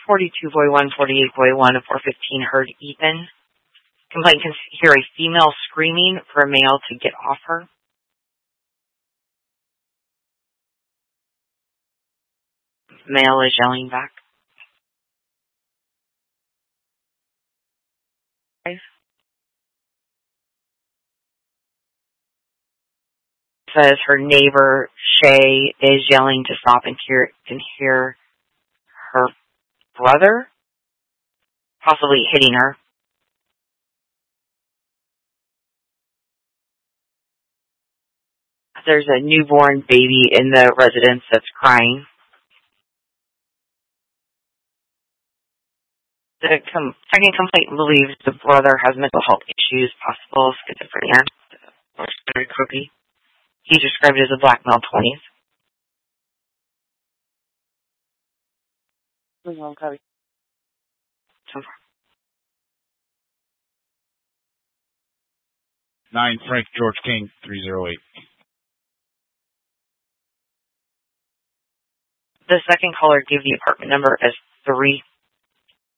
42 Voy 1, 48 Voy 1, 415 Heard Ethan. Complainant can hear a female screaming for a male to get off her. Male is yelling back. Says her neighbor, Shay, is yelling to stop and can hear her brother possibly hitting her. There's a newborn baby in the residence that's crying. The second complaint believes the brother has mental health issues, possible schizophrenia. Looks very crooked. He's described as a black male 20s. 9 Frank George King 308. The second caller gave the apartment number as 3.